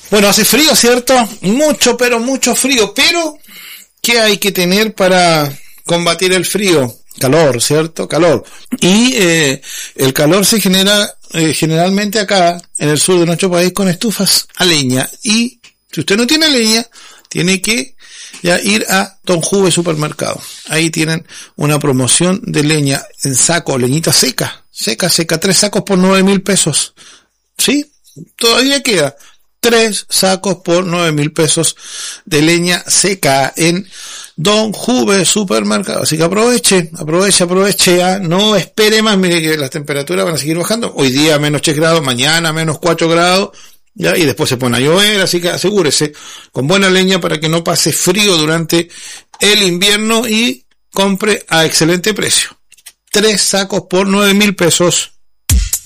Bueno, hace frío, ¿cierto? Mucho, pero mucho frío. Pero, ¿qué hay que tener para combatir el frío? Calor, ¿cierto? Calor. Y el calor se genera generalmente acá, en el sur de nuestro país, con estufas a leña. Y si usted no tiene leña, tiene que ya ir a Don Juve Supermercado. Ahí tienen una promoción de leña en saco, leñita seca, 3 sacos por 9.000 pesos. ¿Sí? Todavía queda 3 sacos por 9.000 pesos de leña seca en Don Juve Supermercado. Así que aproveche, no espere más. Mire que las temperaturas van a seguir bajando. Hoy día menos 3 grados, mañana menos 4 grados. Ya, y después se pone a llover, así que asegúrese con buena leña para que no pase frío durante el invierno y compre a excelente precio. 3 sacos por 9.000 pesos.